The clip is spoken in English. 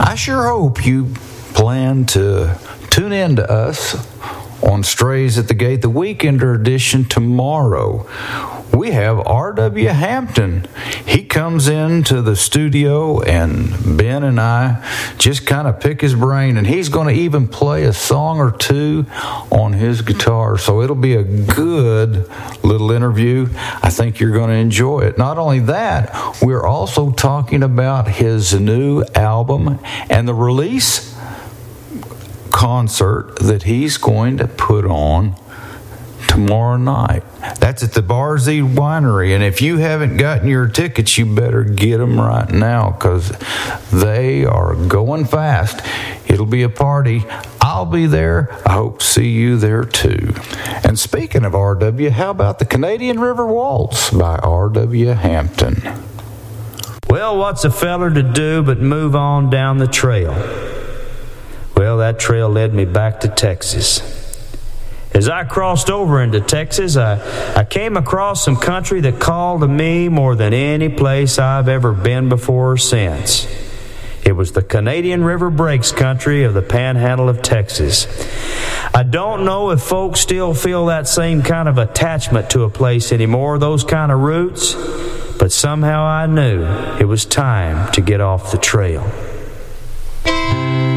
I sure hope you plan to tune in to us on Strays at the Gate, the Weekender edition tomorrow. We have R.W. Hampton. He comes into the studio, and Ben and I just kind of pick his brain, and he's going to even play a song or two on his guitar. So it'll be a good little interview. I think you're going to enjoy it. Not only that, we're also talking about his new album and the release concert that he's going to put on tomorrow night. That's at the Barzee Winery, and if you haven't gotten your tickets, you better get them right now, because they are going fast. It'll be a party. I'll be there. I hope to see you there too. And speaking of RW, how about the Canadian River Waltz by R.W. Hampton? Well, what's a feller to do but move on down the trail? Well, that trail led me back to Texas. As I crossed over into Texas, I came across some country that called to me more than any place I've ever been before or since. It was the Canadian River Breaks country of the Panhandle of Texas. I don't know if folks still feel that same kind of attachment to a place anymore, those kind of roots, but somehow I knew it was time to get off the trail.